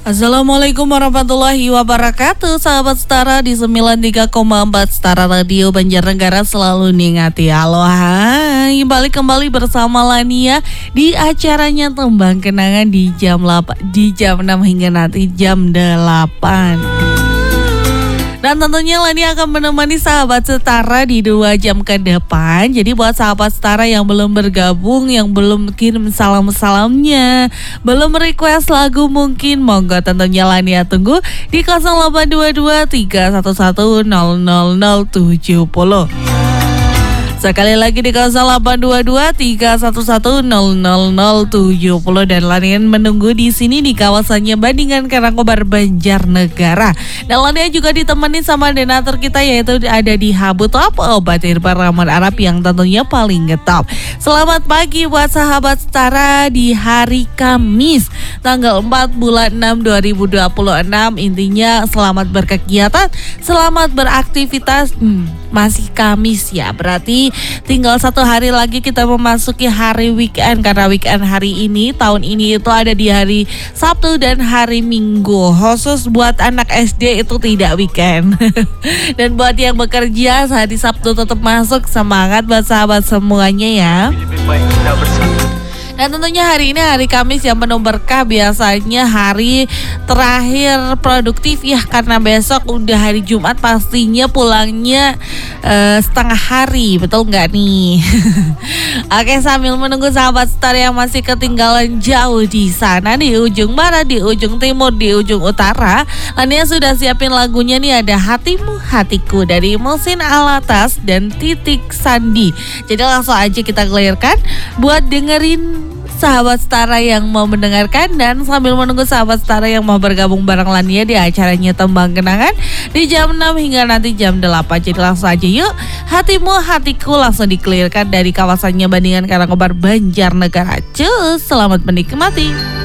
Assalamualaikum warahmatullahi wabarakatuh. Sahabat Setara di 93,4 Setara Radio Banjarnegara selalu ningati. Halo hai, balik kembali bersama Lania di acaranya Tembang Kenangan di jam 6 hingga nanti jam 8. Dan tentunya Lani akan menemani sahabat Setara di 2 jam ke depan. Jadi buat sahabat Setara yang belum bergabung, yang belum kirim salam-salamnya, belum request lagu mungkin, monggo tentunya Lani tunggu di 0822 311 00070. Sekali lagi di 0822 311 00070 dan Lanian menunggu di sini di kawasannya Bandingan Karangkobar Banjarnegara. Dan Lanian juga ditemani sama donatur kita yaitu ada di Habu Top Obat Herbal Ramuan Arab yang tentunya paling ngetop. Selamat pagi buat sahabat Setara di hari Kamis tanggal 4 bulan 6 2026. Intinya selamat berkegiatan, selamat beraktivitas. Masih Kamis ya, berarti tinggal 1 hari lagi kita memasuki hari weekend. Karena weekend hari ini, tahun ini itu ada di hari Sabtu dan hari Minggu. Khusus buat anak SD itu tidak weekend. Dan buat yang bekerja, hari Sabtu tetap masuk. Semangat buat sahabat semuanya ya. Dan tentunya hari ini hari Kamis yang penuh berkah, biasanya hari terakhir produktif ya, karena besok udah hari Jumat pastinya pulangnya setengah hari, betul nggak nih? Oke, sambil menunggu sahabat Setara yang masih ketinggalan jauh di sana, di ujung barat, di ujung timur, di ujung utara, Lania sudah siapin lagunya nih, ada Hatimu Hatiku dari Muhsin Alatas dan Titik Sandi. Jadi langsung aja kita clearkan buat dengerin sahabat Setara yang mau mendengarkan, dan sambil menunggu sahabat Setara yang mau bergabung bareng Lania di acaranya Tembang Kenangan di jam 6 hingga nanti jam 8. Jadi langsung aja yuk, Hatimu Hatiku langsung dikelirkan dari kawasannya Bandingan Karangkobar Banjarnegara. Cus, selamat menikmati.